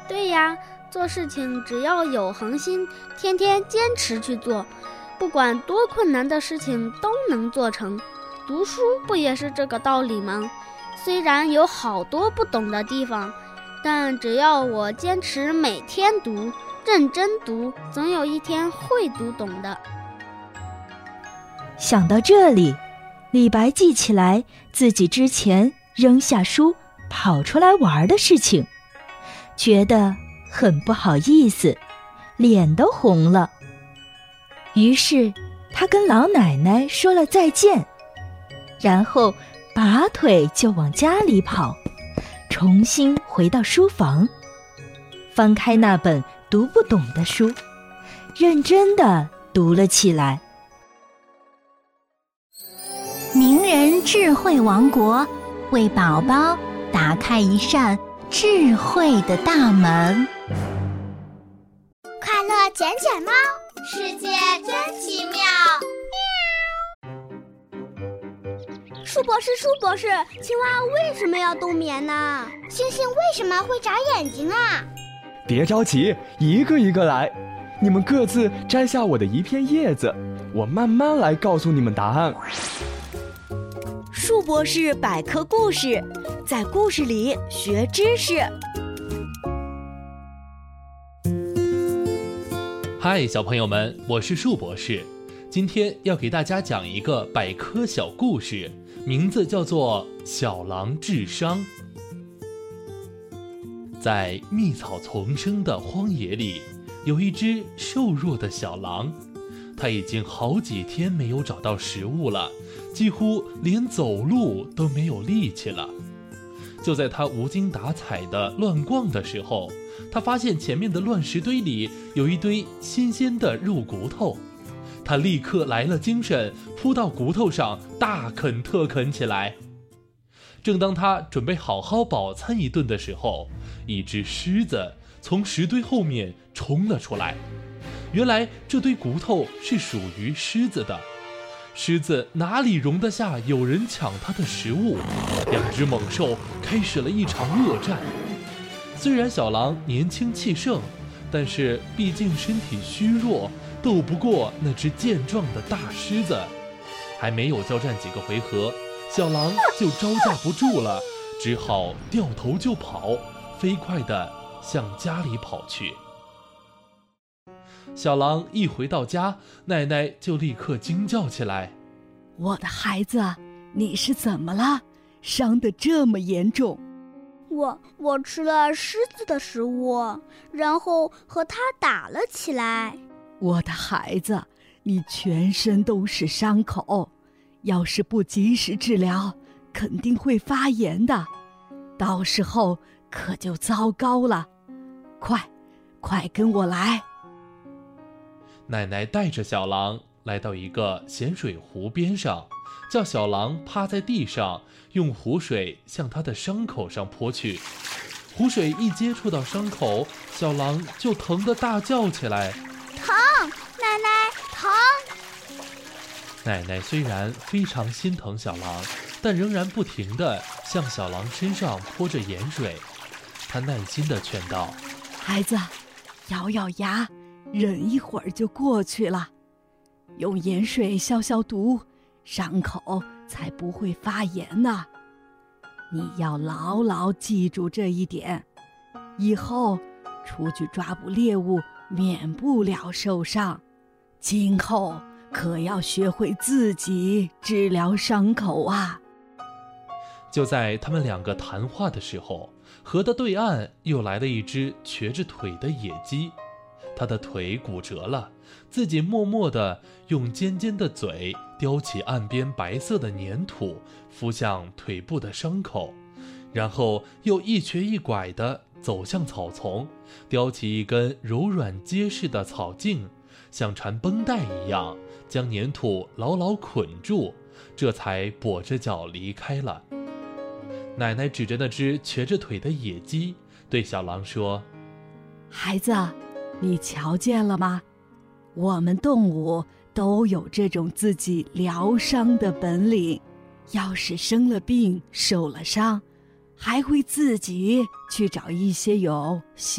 对呀，做事情只要有恒心，天天坚持去做，不管多困难的事情都能做成。读书不也是这个道理吗？虽然有好多不懂的地方，但只要我坚持每天读，认真读，总有一天会读懂的。 想到这里，李白记起来自己之前扔下书跑出来玩的事情，觉得很不好意思，脸都红了。于是他跟老奶奶说了再见，然后拔腿就往家里跑，重新回到书房，翻开那本读不懂的书，认真地读了起来。 名人智慧王国为宝宝打开一扇智慧的大门。 快乐捡捡猫，世界真奇妙。 舒博士，青蛙为什么要冬眠呢？ 星星为什么会眨眼睛啊？ 别着急，一个一个来。你们各自摘下我的一片叶子，我慢慢来告诉你们答案。 树博士百科故事，在故事里学知识。 嗨，小朋友们，我是树博士。今天要给大家讲一个百科小故事，名字叫做《小狼治伤》。在密草丛生的荒野里，有一只瘦弱的小狼，它已经好几天没有找到食物了，几乎连走路都没有力气了。就在它无精打采地乱逛的时候，它发现前面的乱石堆里有一堆新鲜的肉骨头，它立刻来了精神，扑到骨头上大啃特啃起来。正当他准备好好饱餐一顿的时候，一只狮子从石堆后面冲了出来。原来这堆骨头是属于狮子的，狮子哪里容得下有人抢它的食物？两只猛兽开始了一场恶战。虽然小狼年轻气盛，但是毕竟身体虚弱，斗不过那只健壮的大狮子。还没有交战几个回合，小狼就招架不住了，只好掉头就跑，飞快地向家里跑去。小狼一回到家，奶奶就立刻惊叫起来： 我的孩子，你是怎么了？伤得这么严重？ 我吃了狮子的食物，然后和它打了起来。 我的孩子，你全身都是伤口，要是不及时治疗，肯定会发炎的，到时候可就糟糕了。快跟我来。 奶奶带着小狼来到一个咸水湖边上，叫小狼趴在地上，用湖水向他的伤口上泼去。湖水一接触到伤口，小狼就疼得大叫起来： 疼，奶奶，疼！ 奶奶虽然非常心疼小狼，但仍然不停地向小狼身上泼着盐水。她耐心地劝道： 孩子，咬咬牙，忍一会儿就过去了，用盐水消消毒，伤口才不会发炎呢。你要牢牢记住这一点，以后出去抓捕猎物免不了受伤，今后可要学会自己治疗伤口啊。 就在他们两个谈话的时候，河的对岸又来了一只瘸着腿的野鸡，它的腿骨折了，自己默默地用尖尖的嘴叼起岸边白色的粘土，敷向腿部的伤口，然后又一瘸一拐地走向草丛，叼起一根柔软结实的草茎，像缠绷带一样将粘土牢牢捆住，这才跛着脚离开了。奶奶指着那只瘸着腿的野鸡，对小狼说： 孩子，你瞧见了吗？我们动物都有这种自己疗伤的本领，要是生了病受了伤，还会自己去找一些有